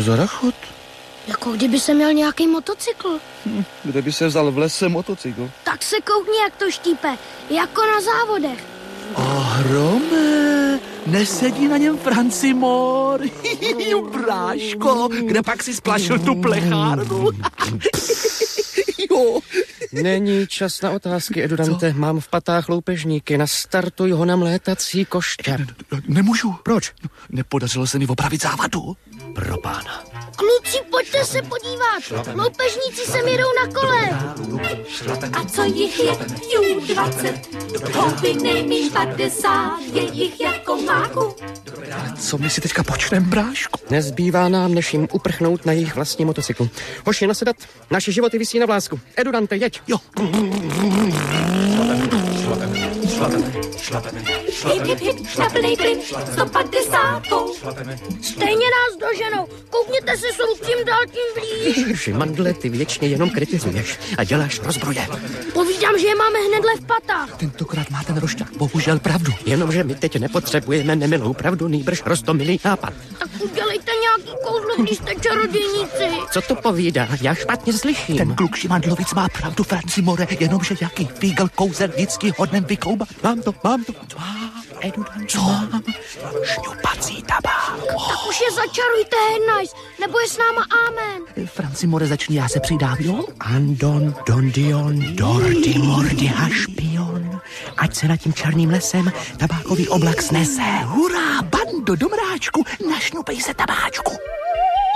za rachot? Jako kdyby se měl nějaký motocykl. Kde by se vzal v lese motocykl? Tak se koukni, jak to štípe. Jako na závodech. Ohrome, nesedí na něm Francimor. Bráško, kde pak si splašil tu plechárnu? Jo. Není čas na otázky, Edudante. Mám v patách loupežníky. Nastartuj ho na mlétací koště. Nemůžu. Proč? Nepodařilo se mi opravit závadu. Pro pána. Kluci, pojďte se podívat. Loupežníci se jedou na kole. A co jich je? 20. Houby nejmíň 50. Je jich jako máku. Co my si teďka počneme, bráško? Nezbývá nám, než jim uprchnout na jejich vlastní motocyklu. Hoši, nasedat. Naše životy visí na vlásku. Edudante, jeď. Jo. Hip, hip, hip, šlapelej plyn, 150. Stejně nás doženou. Koukněte se, jsou tím dál tím blíž. Šimandle, ty věčně jenom kritizuješ a děláš rozbroje. Povídám, že je máme hnedle v patách. Tentokrát má ten rošťák bohužel pravdu. Jenomže my teď nepotřebujeme nemilou pravdu, nýbrž roztomilý nápad. Tak udělejte nějaký kouzlo, když jste čarodějníci. Co to povídá? Já špatně slyším. Ten kluk Šimandlovic má pravdu, Francimore, jenomže jaký fígl kouzelnický hodnem vykoubat. Mám to. Co? Šňupací tabák. Tak už je začarujte, Nice, nebo je s náma amen. Francimore, začni, já se přidám, jo? Andon, Dondion, Dordy, Mordy a špion. Ať se nad tím černým lesem tabákový oblak snese. Hurá, bando, domráčku, našňupej se tabáčku.